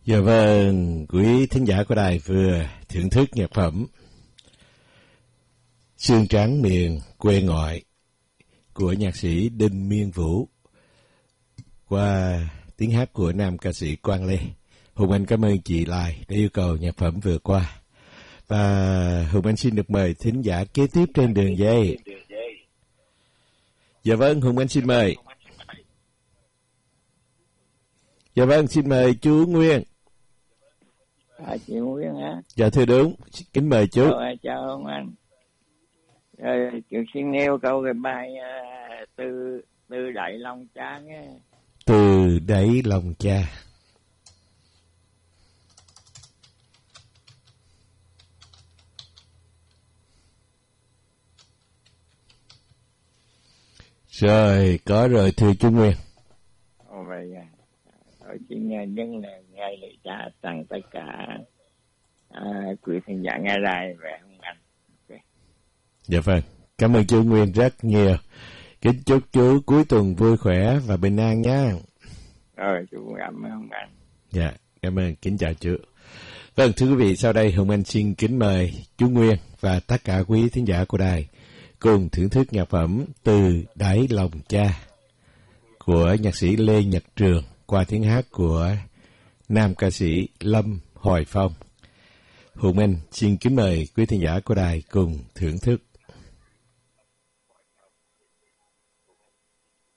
Dạ vâng, quý thính giả của đài vừa thưởng thức nhạc phẩm Xương Trắng Miền Quê Ngoại của nhạc sĩ Đinh Miên Vũ qua tiếng hát của nam ca sĩ Quang Lê. Hùng Anh cảm ơn chị Lai đã yêu cầu nhạc phẩm vừa qua. Và Hùng Anh xin được mời thính giả kế tiếp trên đường dây. Dạ vâng, Hùng Anh xin mời. Dạ vâng, xin mời chú Nguyên. Chị Nguyên hả? Dạ thưa đúng, kính mời chú. Chào ông anh. Rồi, chị xin nêu câu cái bài từ đáy lòng cha nghe. Từ đáy lòng cha. Rồi, có rồi thưa chú Nguyên. Vậy tôi xin nhân là ngày lễ cha tặng tất cả quý khán giả nghe đài về ông anh. Okay. Dạ vâng, cảm ơn chú Nguyên rất nhiều. Kính chúc chú cuối tuần vui khỏe và bình an nhé. Rồi, chú cảm ơn ông anh. Dạ, cảm ơn, kính chào chú. Vâng, thưa quý vị, sau đây Hùng Anh xin kính mời chú Nguyên và tất cả quý thính giả của đài cùng thưởng thức nhạc phẩm Từ đáy lòng cha của nhạc sĩ Lê Nhật Trường qua tiếng hát của nam ca sĩ Lâm Hoài Phong. Hùng Anh xin kính mời quý thính giả của đài cùng thưởng thức.